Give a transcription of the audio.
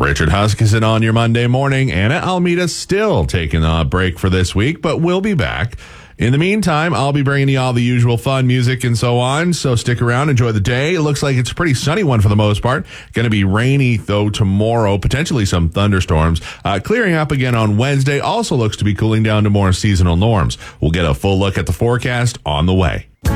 Richard Huskisson on your Monday morning. Anna Almeida still taking a break for this week, but we'll be back. In the meantime, I'll be bringing you all the usual fun music and so on, so stick around, enjoy the day. It looks like it's a pretty sunny one for the most part. Going to be rainy, though, tomorrow, potentially some thunderstorms. Clearing up again on Wednesday, also looks to be cooling down to more seasonal norms. We'll get a full look at the forecast on the way.